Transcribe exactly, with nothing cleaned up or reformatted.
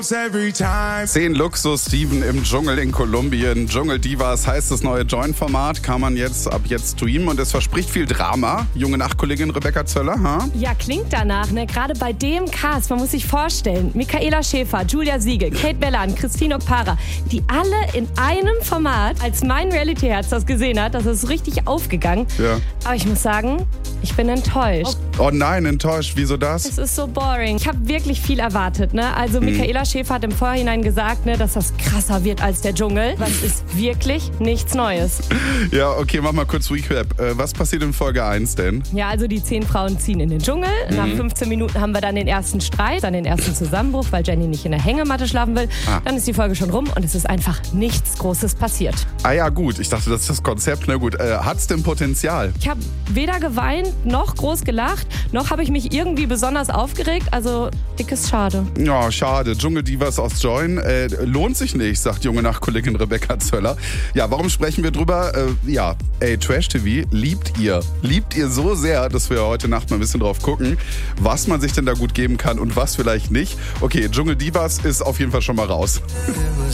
Zehn Luxus-Steven im Dschungel in Kolumbien. Dschungel Divas heißt das neue Join-Format. Kann man jetzt ab jetzt streamen und es verspricht viel Drama. Junge Nachtkollegin Rebecca Zöller, ha? Ja, klingt danach, ne? Gerade bei dem Cast, man muss sich vorstellen, Michaela Schäfer, Julia Siegel, Kate Bellan, Christine Okpara, die alle in einem Format, als mein Reality-Herz das gesehen hat, das ist richtig aufgegangen. Ja. Aber ich muss sagen, ich bin enttäuscht. Oh nein, enttäuscht. Wieso das? Es ist so boring. Ich habe wirklich viel erwartet, ne? Also Mhm. Michaela Schäfer hat im Vorhinein gesagt, ne, dass das krasser wird als der Dschungel. Was ist wirklich nichts Neues. Ja, okay, mach mal kurz Recap. Äh, was passiert in Folge eins denn? Ja, also die zehn Frauen ziehen in den Dschungel. Mhm. Nach fünfzehn Minuten haben wir dann den ersten Streit, dann den ersten Zusammenbruch, weil Jenny nicht in der Hängematte schlafen will. Ah. Dann ist die Folge schon rum und es ist einfach nichts Großes passiert. Ah ja, gut. Ich dachte, das ist das Konzept. Na gut, äh, hat's denn Potenzial? Ich habe weder geweint, noch groß gelacht, noch habe ich mich irgendwie besonders aufgeregt. Also dickes Schade. Ja, schade. Dschungel Divas aus Join äh, lohnt sich nicht, sagt junge Nachtkollegin Rebecca Zöller. Ja, warum sprechen wir drüber? Äh, ja, ey, Trash-T V liebt ihr. Liebt ihr so sehr, dass wir heute Nacht mal ein bisschen drauf gucken, was man sich denn da gut geben kann und was vielleicht nicht. Okay, Dschungel Divas ist auf jeden Fall schon mal raus.